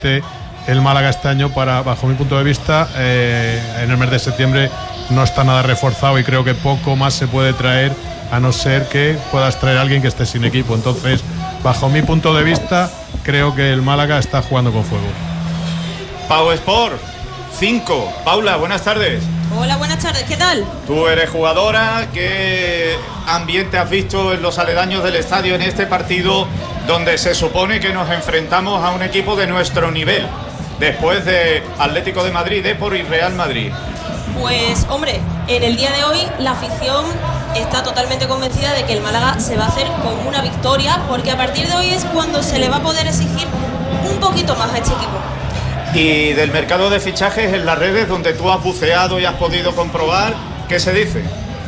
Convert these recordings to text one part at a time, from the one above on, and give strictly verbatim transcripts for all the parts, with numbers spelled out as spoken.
el Málaga este año, para, bajo mi punto de vista, eh, en el mes de septiembre no está nada reforzado y creo que poco más se puede traer, a no ser que puedas traer a alguien que esté sin equipo. Entonces, bajo mi punto de vista, creo que el Málaga está jugando con fuego. Pau Sport cinco. Paula, buenas tardes. Hola, buenas tardes, ¿qué tal? Tú eres jugadora. ¿Qué ambiente has visto en los aledaños del estadio en este partido donde se supone que nos enfrentamos a un equipo de nuestro nivel, después de Atlético de Madrid, Depor y Real Madrid? Pues, hombre, en el día de hoy la afición está totalmente convencida de que el Málaga se va a hacer con una victoria, porque a partir de hoy es cuando se le va a poder exigir un poquito más a este equipo. Y del mercado de fichajes en las redes, donde tú has buceado y has podido comprobar, ¿qué se dice?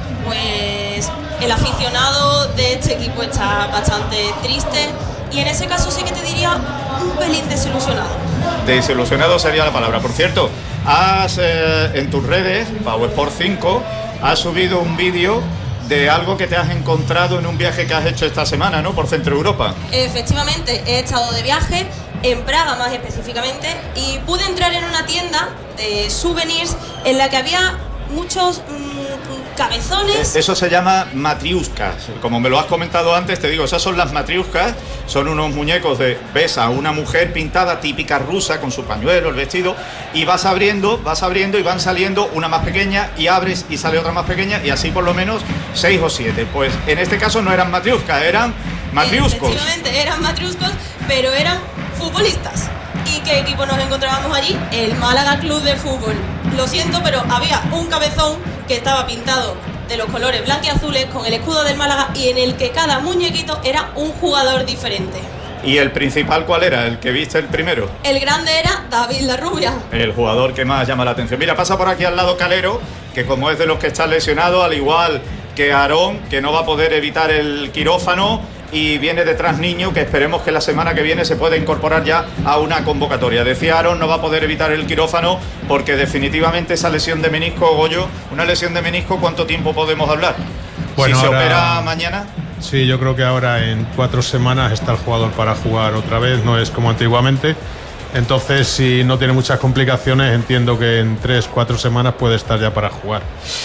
Pues el aficionado de este equipo está bastante triste y en ese caso sí que te diría un pelín desilusionado. Desilusionado sería la palabra. Por cierto, has eh, en tus redes, Pau Sport cinco, has subido un vídeo de algo que te has encontrado en un viaje que has hecho esta semana, ¿no? Por Centro Europa. Efectivamente, he estado de viaje en Praga más específicamente y pude entrar en una tienda de souvenirs en la que había muchos mmm, cabezones. Eso se llama matriuscas. Como me lo has comentado antes, te digo, esas son las matriuscas. Son unos muñecos de, ves a una mujer pintada típica rusa con su pañuelo, el vestido, y vas abriendo, vas abriendo y van saliendo una más pequeña y abres y sale otra más pequeña y así por lo menos seis o siete. Pues en este caso no eran matriuscas, eran matriuscos. Efectivamente, eran matriuscos, pero eran futbolistas. ¿Y qué equipo nos encontrábamos allí? El Málaga Club de Fútbol. Lo siento, pero había un cabezón que estaba pintado de los colores blanquiazules con el escudo del Málaga y en el que cada muñequito era un jugador diferente. ¿Y el principal cuál era? ¿El que viste el primero? El grande era David La Rubia. El jugador que más llama la atención. Mira, pasa por aquí al lado Calero, que como es de los que está lesionado, al igual que Aarón, que no va a poder evitar el quirófano, y viene detrás Niño, que esperemos que la semana que viene se pueda incorporar ya a una convocatoria. Decía Aarón, no va a poder evitar el quirófano porque definitivamente esa lesión de menisco, Goyo, una lesión de menisco, ¿cuánto tiempo podemos hablar? Bueno, si se ahora, opera mañana. Sí, yo creo que ahora en cuatro semanas está el jugador para jugar otra vez, no es como antiguamente. Entonces, si no tiene muchas complicaciones, entiendo que en tres, cuatro semanas puede estar ya para jugar.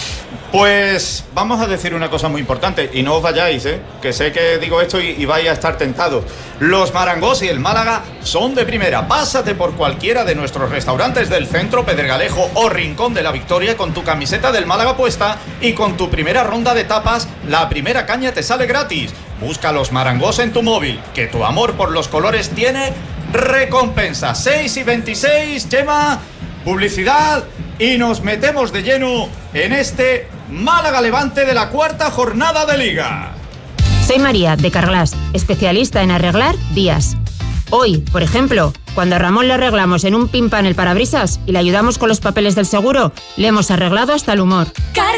Pues vamos a decir una cosa muy importante y no os vayáis, ¿eh? Que sé que digo esto y, y vais a estar tentados. Los Marangos y el Málaga son de primera. Pásate por cualquiera de nuestros restaurantes del centro, Pedregalejo o Rincón de la Victoria con tu camiseta del Málaga puesta y con tu primera ronda de tapas, la primera caña te sale gratis. Busca los Marangos en tu móvil, que tu amor por los colores tiene recompensa. seis y veintiséis, Chema, publicidad y nos metemos de lleno en este Málaga Levante de la cuarta jornada de Liga. Soy María, de Carglass, especialista en arreglar vías. Hoy, por ejemplo, cuando a Ramón le arreglamos en un pin pan el parabrisas y le ayudamos con los papeles del seguro, le hemos arreglado hasta el humor. Carglass